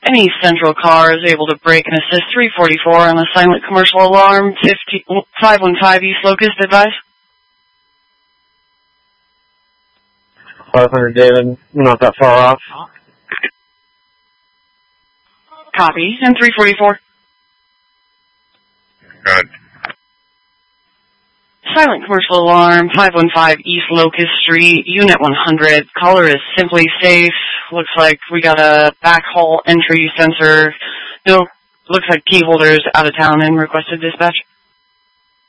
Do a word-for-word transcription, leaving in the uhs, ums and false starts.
Any Central car is able to brake and assist three forty-four on a silent commercial alarm. five one five East Locust, advise. five hundred David, not that far off. Copy. And three forty-four. Good. Silent commercial alarm, five one five East Locust Street, Unit one hundred. Caller is Simply Safe. Looks like we got a backhaul entry sensor. No, looks like key holders out of town and requested dispatch.